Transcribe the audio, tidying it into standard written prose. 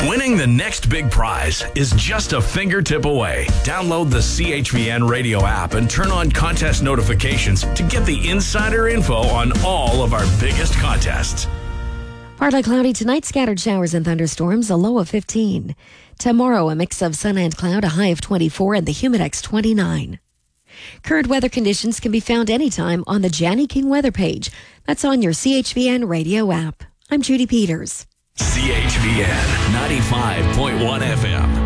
Winning the next big prize is just a fingertip away. Download the CHVN radio app and turn on contest notifications to get the insider info on all of our biggest contests. Partly cloudy tonight, scattered showers and thunderstorms, a low of 15. Tomorrow, a mix of sun and cloud, a high of 24, and the Humidex 29. Current weather conditions can be found anytime on the Janny King weather page. That's on your CHVN radio app. I'm Judy Peters. CHVN 95.1 FM.